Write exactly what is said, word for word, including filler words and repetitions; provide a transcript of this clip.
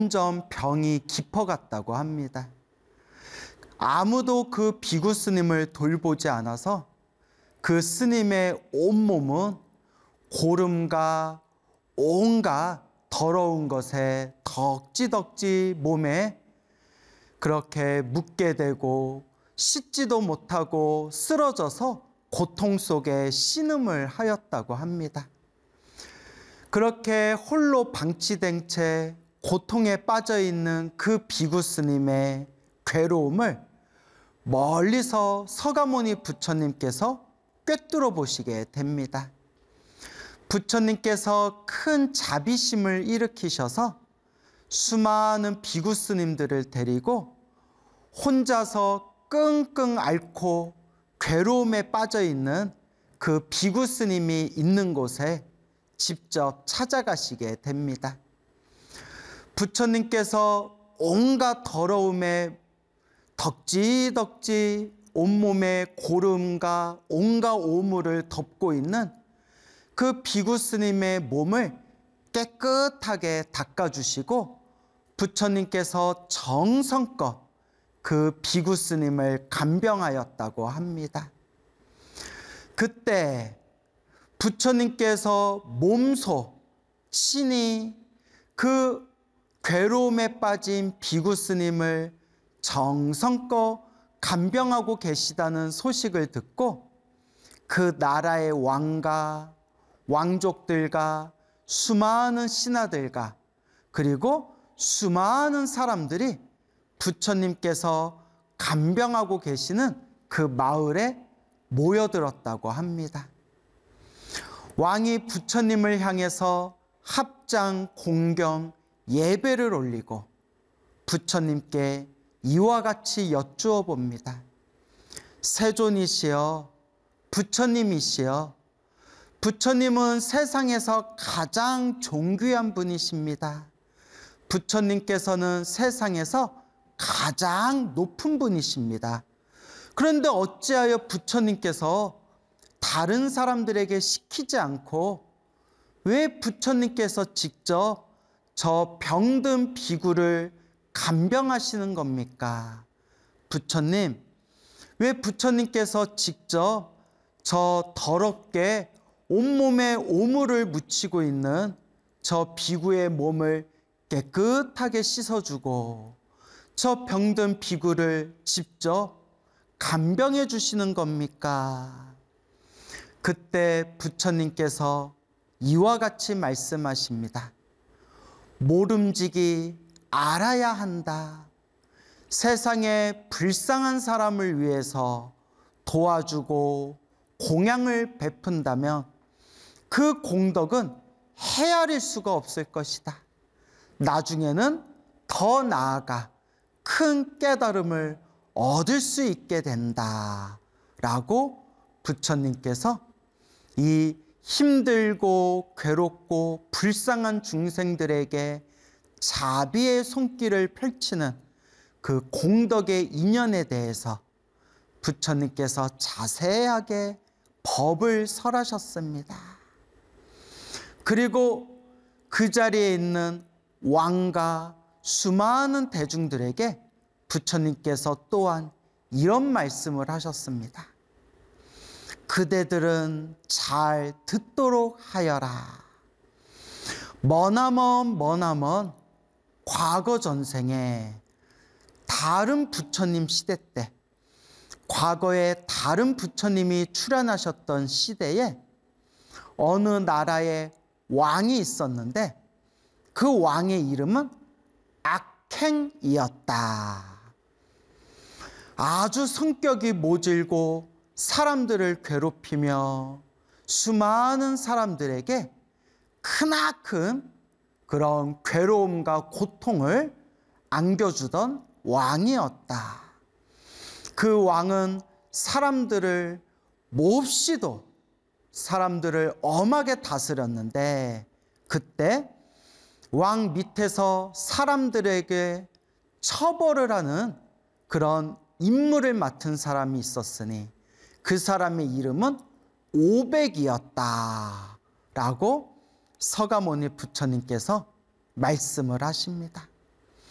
점점 병이 깊어갔다고 합니다. 아무도 그 비구 스님을 돌보지 않아서 그 스님의 온몸은 고름과 온갖 더러운 것에 덕지덕지 몸에 그렇게 묻게 되고 씻지도 못하고 쓰러져서 고통 속에 신음을 하였다고 합니다. 그렇게 홀로 방치된 채 고통에 빠져 있는 그 비구 스님의 괴로움을 멀리서 서가모니 부처님께서 꿰뚫어 보시게 됩니다. 부처님께서 큰 자비심을 일으키셔서 수많은 비구 스님들을 데리고 혼자서 끙끙 앓고 괴로움에 빠져 있는 그 비구 스님이 있는 곳에 직접 찾아가시게 됩니다. 부처님께서 온갖 더러움에 덕지덕지 온몸에 고름과 온갖 오물을 덮고 있는 그 비구 스님의 몸을 깨끗하게 닦아주시고 부처님께서 정성껏 그 비구 스님을 간병하였다고 합니다. 그때 부처님께서 몸소 친히 그 괴로움에 빠진 비구 스님을 정성껏 간병하고 계시다는 소식을 듣고 그 나라의 왕과 왕족들과 수많은 신하들과 그리고 수많은 사람들이 부처님께서 간병하고 계시는 그 마을에 모여들었다고 합니다. 왕이 부처님을 향해서 합장, 공경, 예배를 올리고 부처님께 이와 같이 여쭈어 봅니다. 세존이시여, 부처님이시여, 부처님은 세상에서 가장 존귀한 분이십니다. 부처님께서는 세상에서 가장 높은 분이십니다. 그런데 어찌하여 부처님께서 다른 사람들에게 시키지 않고 왜 부처님께서 직접 저 병든 비구를 간병하시는 겁니까? 부처님, 왜 부처님께서 직접 저 더럽게 온몸에 오물을 묻히고 있는 저 비구의 몸을 깨끗하게 씻어주고 저 병든 비구를 직접 간병해 주시는 겁니까? 그때 부처님께서 이와 같이 말씀하십니다. 모름지기 알아야 한다. 세상에 불쌍한 사람을 위해서 도와주고 공양을 베푼다면 그 공덕은 헤아릴 수가 없을 것이다. 나중에는 더 나아가 큰 깨달음을 얻을 수 있게 된다. 라고 부처님께서 이 힘들고 괴롭고 불쌍한 중생들에게 자비의 손길을 펼치는 그 공덕의 인연에 대해서 부처님께서 자세하게 법을 설하셨습니다. 그리고 그 자리에 있는 왕과 수많은 대중들에게 부처님께서 또한 이런 말씀을 하셨습니다. 그대들은 잘 듣도록 하여라. 머나먼 머나먼 과거 전생에 다른 부처님 시대 때 과거에 다른 부처님이 출연하셨던 시대에 어느 나라에 왕이 있었는데 그 왕의 이름은 악행이었다. 아주 성격이 모질고 사람들을 괴롭히며 수많은 사람들에게 크나큰 그런 괴로움과 고통을 안겨주던 왕이었다. 그 왕은 사람들을 몹시도 사람들을 엄하게 다스렸는데 그때 왕 밑에서 사람들에게 처벌을 하는 그런 임무를 맡은 사람이 있었으니 그 사람의 이름은 오백이었다 라고 서가모니 부처님께서 말씀을 하십니다.